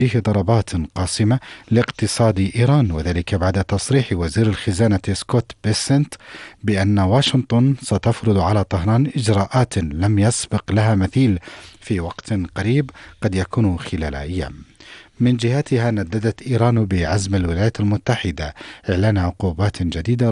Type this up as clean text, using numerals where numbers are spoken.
ضربات قاصمة لاقتصاد إيران، وذلك بعد تصريح وزير الخزانة سكوت بيسنت بأن واشنطن ستفرض على طهران إجراءات لم يسبق لها مثيل في وقت قريب قد يكون خلال أيام. من جهتها نددت إيران بعزم الولايات المتحدة إعلان عقوبات جديدة